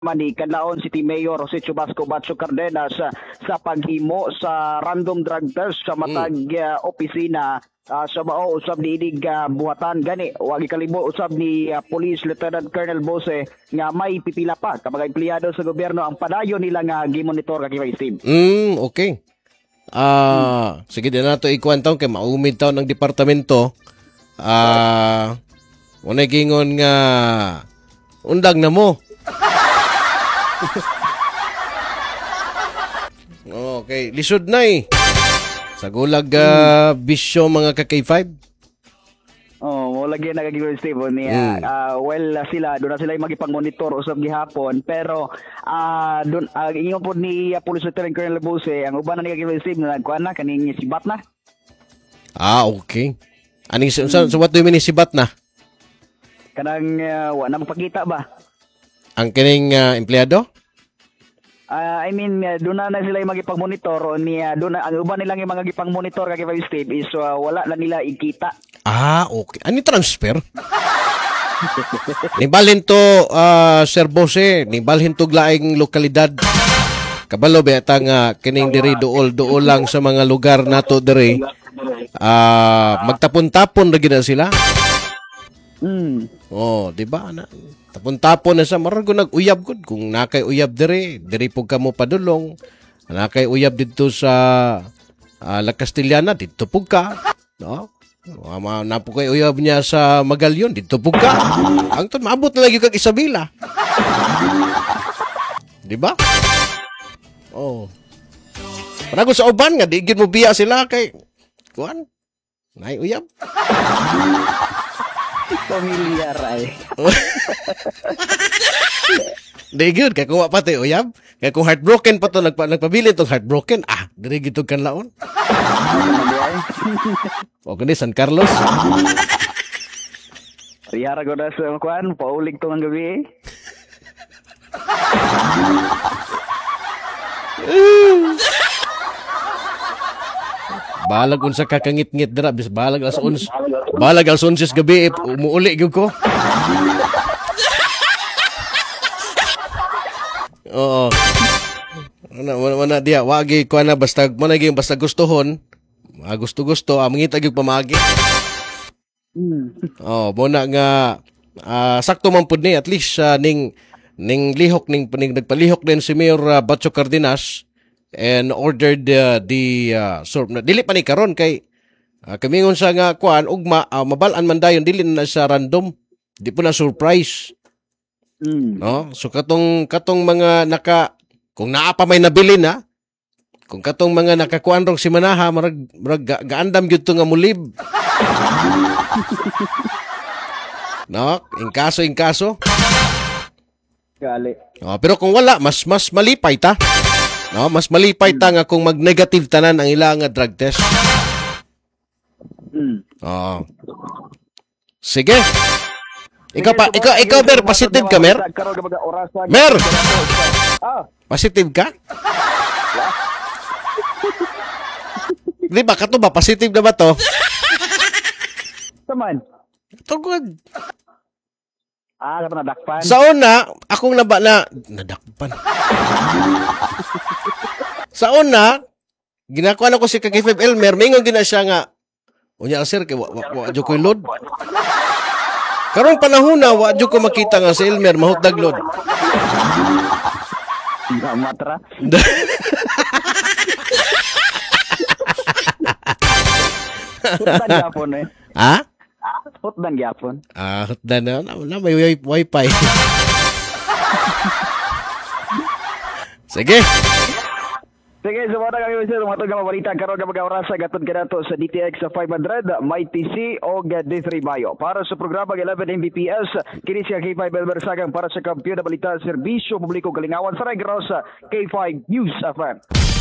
ni Canlaon City Mayor Jose Chubasco Batcho Cardenas sa paghimo sa random drug test sa matag opisina sa mao usab ni inig buhatan gani wag kalimo usab ni Police Lieutenant Colonel Bose nga may pipila pa ka mga empleyado sa gobyerno ang padayon nila nga gimonitor kay Steve. Okay. Sige din nato ikuan taon kay maumid taon ng departamento. Unay gingon nga undag na mo. Okay, lisod na sa gulag bisyo mga ka-K5. Mo lagi nagagawin Steve niya. Sila doon na sila magipang-monitor usab gihapon pero doon ingon po ni Police Lieutenant Colonel Bose ang uban na nagagawin Steve na nagkuan na kaning sibat na. Okay. Aning so what do you mean sibat na? Kanang wa na magpakita ba? Ang kining empleyado? Doon na sila yung magipang-monitor niya. Doon na, ang uban nilang yung mga gipang-monitor kay Steve is wala na nila ikita. Okay. Ani transfer? Nibalhin to, Sir Bose, nibalhin to glaing lokalidad. Kabalo ba nga kining diri dool lang sa mga lugar nato diri. Magtapon-tapon na gina sila. Di ba? Tapon-tapon na sa marago nag-uyab gud kung nakay uyab diri pug kamo padulong. Nakay uyab dito sa La Castellana dito pug ka, no? Napo kay uyab niya sa Magalyon dito pug ka. Ang ton maabot na lagi kag Isabela. Di ba? Parago sa uban nga di gid mo biya sila kay kuan. Nay uyab. Pamilyar ay. Di good kay kuha pati uyab. Kay kung heartbroken pa to nagpabilin tong heartbroken, diri gitog Canlaon. Kani San Carlos. Riyara ko na sa kuan, paulig to ng gabi. Balag unsa kakangit-ngit dira bis balag alas 11. Balag alas 11 gabi umuuli gyud ko. Oo. Wala dia wagi ko na basta mo na gyud basta gustuhon. Gusto mangita gyud pamagi. Mo na nga sakto man pud ni at least ning lihok ning nagpalihok din si Mayor Batcho Cardenas and ordered the dili pa ni karon kay kamingon sa nga kuan ugma mabalan man dayon dili na sa random di po na surprise. No, so katong mga kung naa pa may nabili na kung katong mga nakakuan rong si manaha marag gaandam gyud to nga mulib. No, ingkaso gali. Pero kung wala mas malipay ta. No, mas malipay ta nga kung mag-negative tanan ang ilang drug test. Sige. Ikaw Mer, positive ka, Mer? Mer! Positive ka? Di ba, kato ba? Positive na ba to? Saman? Tugod. Kato nadakpan? Sa una, akong nadakpan. Sa una, ginakuha na ko si Kag-5 Elmer, mingon gina siya nga, unya sir, kay wadyo ko'y load. Karong panahon na, wadyo ko makita nga si Elmer, mahutdag load. Matra? Hutdan gyapon eh. Ha? Hutdan gyapon. Hutdan na, may wifi. Sige. Sige, sa mga kami sir, matag nga mabalita karon nga mga oras gatod kanato sa DTX sa 500, may TC o D3 Bayo. Para sa programa 11 Mbps, kini siya K5 Belbersagang para sa kampiyon na balita serbisyo publiko kalingawan sa Negros K5 News FM.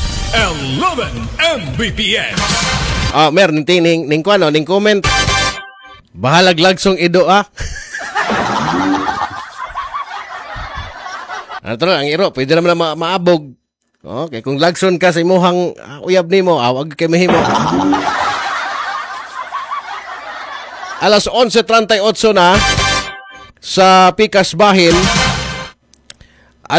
11 Mbps. Mer, ning kuano, ning comment. Bahalag lagsong ido ang iro, pwede naman na maabog. Okay, kung lagson ka sa imuhang uyab nimo, wag kay mahimo. Alas 11:38 na sa Pikas Bahin.